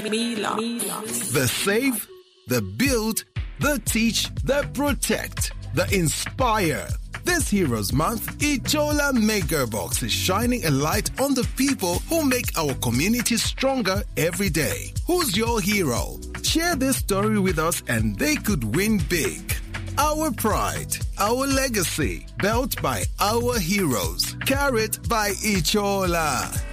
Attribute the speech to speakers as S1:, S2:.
S1: The save, the build, the teach, the protect, the inspire. This Heroes Month, Ichola Mega Box is shining a light on the people who make our community stronger every day. Who's your hero? Share this story with us and they could win big. Our pride, our legacy, built by our heroes, carried by Ichola.